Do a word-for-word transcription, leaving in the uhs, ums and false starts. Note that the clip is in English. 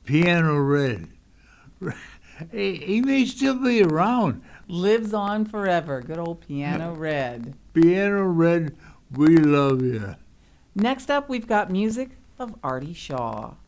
Piano Red. He, he may still be around. Lives on forever. Good old Piano Red. Piano Red, we love you. Next up, we've got music of Artie Shaw.